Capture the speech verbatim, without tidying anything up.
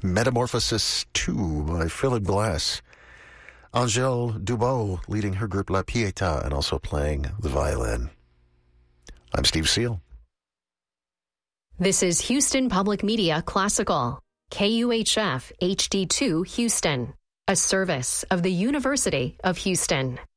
Metamorphosis two by Philip Glass. Angèle Dubois leading her group La Pietà and also playing the violin. I'm Steve Seal. This is Houston Public Media Classical, K U H F H D two Houston, a service of the University of Houston.